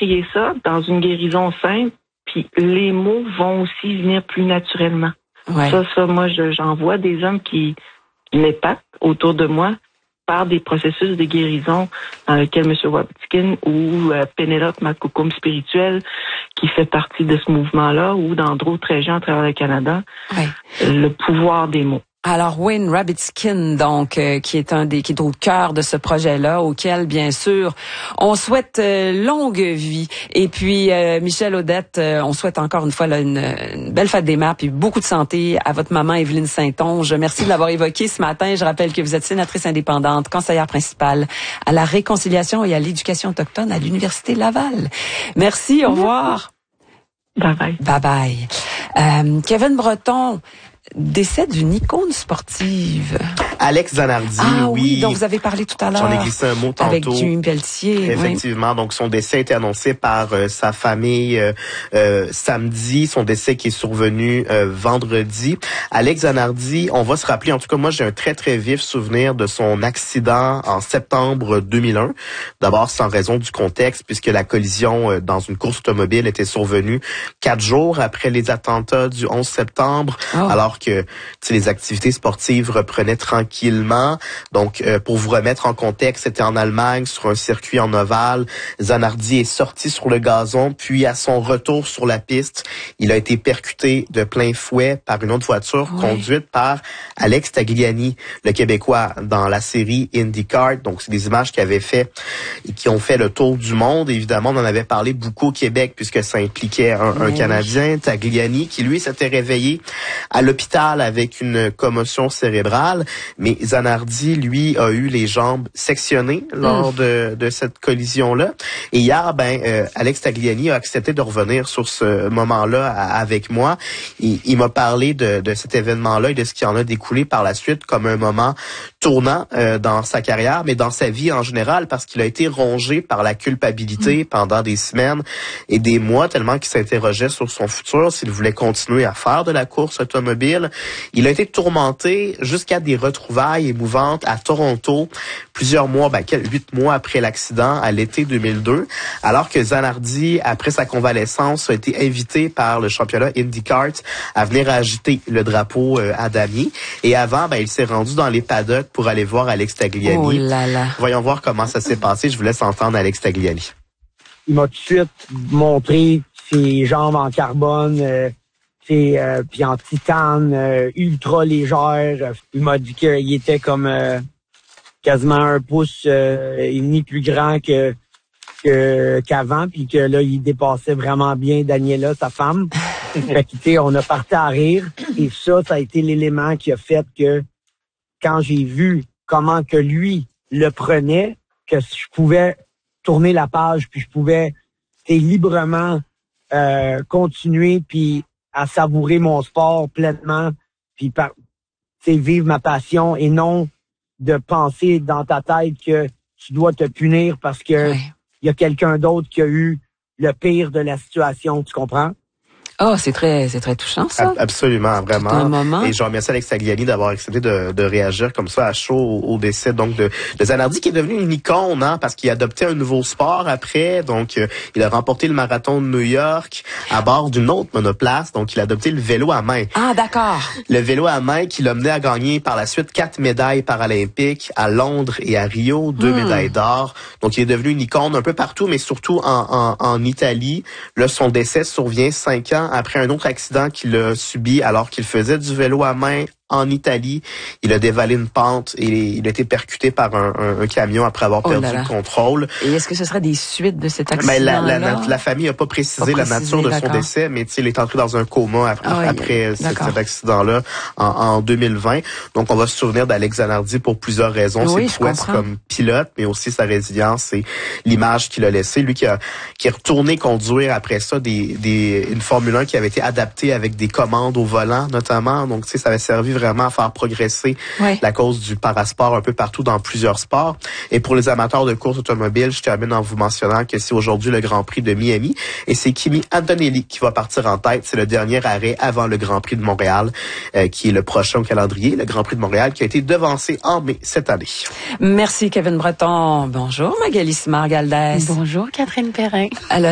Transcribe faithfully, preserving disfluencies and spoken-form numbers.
s'approprier ça dans une guérison simple, puis les mots vont aussi venir plus naturellement. Ouais. Ça, ça, moi, je, j'en vois des hommes qui, qui m'épatent autour de moi par des processus de guérison dans lesquels M. Wabitkin ou euh, Pénélope Makoukoum spirituelle qui fait partie de ce mouvement-là ou dans d'autres régions à travers le Canada, ouais. Le pouvoir des mots. Alors Wayne Rabitskin, donc euh, qui est un des qui est au cœur de ce projet-là, auquel bien sûr on souhaite euh, longue vie. Et puis euh, Michel Audette, euh, on souhaite encore une fois là, une, une belle fête des mères puis beaucoup de santé à votre maman Evelyne Saint-Onge. Merci de l'avoir évoqué ce matin. Je rappelle que vous êtes sénatrice indépendante, conseillère principale à la réconciliation et à l'éducation autochtone à l'Université Laval. Merci, au revoir. Bye bye. Bye bye. Euh, Kevin Breton, décès d'une icône sportive. Alex Zanardi, ah, oui. oui, dont vous avez parlé tout à l'heure. J'en ai glissé un mot tantôt. Avec Jimmy Pelletier. Effectivement, oui. Donc son décès a été annoncé par euh, sa famille euh, euh, samedi. Son décès qui est survenu euh, vendredi. Alex Zanardi, on va se rappeler, en tout cas moi j'ai un très très vif souvenir de son accident en septembre deux mille un. D'abord sans raison du contexte, puisque la collision euh, dans une course automobile était survenue quatre jours après les attentats du onze septembre. Oh. Alors que les activités sportives reprenaient tranquillement. Donc, euh, pour vous remettre en contexte, c'était en Allemagne, sur un circuit en ovale. Zanardi est sorti sur le gazon, puis à son retour sur la piste, il a été percuté de plein fouet par une autre voiture oui. conduite par Alex Tagliani, le Québécois, dans la série IndyCar. Donc, c'est des images qui avaient fait et qui ont fait le tour du monde. Évidemment, on en avait parlé beaucoup au Québec, puisque ça impliquait un, un Canadien, Tagliani, qui lui s'était réveillé à l'hôpital avec une commotion cérébrale, mais Zanardi, lui, a eu les jambes sectionnées lors mmh. de, de cette collision-là. Et hier, ben, euh, Alex Tagliani a accepté de revenir sur ce moment-là à, avec moi. Il, il m'a parlé de, de cet événement-là et de ce qui en a découlé par la suite comme un moment tournant euh, dans sa carrière, mais dans sa vie en général, parce qu'il a été rongé par la culpabilité mmh. pendant des semaines et des mois, tellement qu'il s'interrogeait sur son futur, s'il voulait continuer à faire de la course automobile. Il a été tourmenté jusqu'à des retrouvailles émouvantes à Toronto, plusieurs mois, ben, huit mois après l'accident, à l'été deux mille deux, alors que Zanardi, après sa convalescence, a été invité par le championnat IndyCar à venir agiter le drapeau euh, à damier. Et avant, ben, il s'est rendu dans les paddocks pour aller voir Alex Tagliani. Oh là là. Voyons voir comment ça s'est passé. Je vous laisse entendre Alex Tagliani. Il m'a tout de suite montré ses jambes en carbone, euh, c'est euh, puis en titane, euh, ultra légère. Il m'a dit qu'il était comme euh, quasiment un pouce euh, et demi plus grand que, que qu'avant, puis que là il dépassait vraiment bien Daniela, sa femme. Fait que, on a parti à rire et ça, ça a été l'élément qui a fait que quand j'ai vu comment que lui le prenait, que je pouvais tourner la page, puis je pouvais librement euh, continuer puis à savourer mon sport pleinement, puis par, vivre ma passion et non de penser dans ta tête que tu dois te punir parce que il ouais. y a quelqu'un d'autre qui a eu le pire de la situation, tu comprends? Oh, c'est très, c'est très touchant, ça. Absolument, vraiment. Un moment. Et je remercie Alex Tagliani d'avoir accepté de, de réagir comme ça à chaud au, au décès donc de, de Zanardi, qui est devenu une icône, hein, parce qu'il a adopté un nouveau sport après. Donc, euh, il a remporté le marathon de New York à bord d'une autre monoplace. Donc, il a adopté le vélo à main. Ah, d'accord. Le vélo à main qui l'a mené à gagner par la suite quatre médailles paralympiques à Londres et à Rio, deux hmm. médailles d'or. Donc, il est devenu une icône un peu partout, mais surtout en, en, en Italie. Là, son décès survient cinq ans après un autre accident qu'il a subi alors qu'il faisait du vélo à main en Italie. Il a dévalé une pente et il a été percuté par un, un, un camion après avoir perdu oh le contrôle. Et est-ce que ce serait des suites de cet accident? Ben, la, la, la, la famille n'a pas précisé pas la précisé, nature de son décès, mais il est entré dans un coma après, ah oui, après cet, cet accident-là en, en deux mille vingt. Donc, on va se souvenir d'Alex Zanardi pour plusieurs raisons. Oui, ses prouesses comme pilote, mais aussi sa résilience et l'image qu'il a laissée. Lui qui, a, qui est retourné conduire après ça des, des, une Formule un qui avait été adaptée avec des commandes au volant, notamment. Donc, tu sais, ça avait servi vraiment à faire progresser oui. la cause du parasport un peu partout dans plusieurs sports. Et pour les amateurs de course automobile, je termine en vous mentionnant que c'est aujourd'hui le Grand Prix de Miami et c'est Kimi Antonelli qui va partir en tête. C'est le dernier arrêt avant le Grand Prix de Montréal euh, qui est le prochain au calendrier. Le Grand Prix de Montréal qui a été devancé en mai cette année. Merci Kevin Breton. Bonjour Magali Simard-Galdès. Bonjour Catherine Perrin. Alors,